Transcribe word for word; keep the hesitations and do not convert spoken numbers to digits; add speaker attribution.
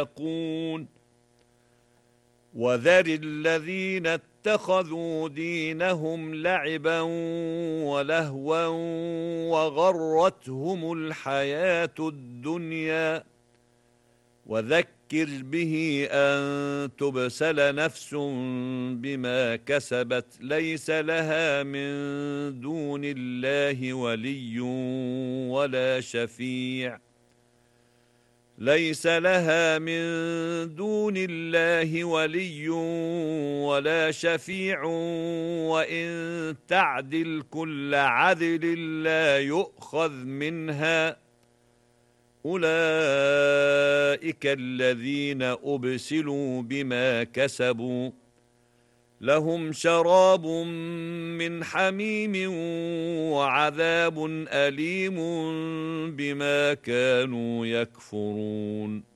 Speaker 1: يتقون وذر الذين اتخذوا دينهم لعبا ولهوا وغرتهم الحياة الدنيا وذكر به أن تبسل نفس بما كسبت ليس لها من دون الله ولي ولا شفيع ليس لها من دون الله ولي ولا شفيع وإن تعدل كل عدل لا يؤخذ منها أولئك الذين أبسلوا بما كسبوا لهم شراب من حميم وعذاب أليم بما كانوا يكفرون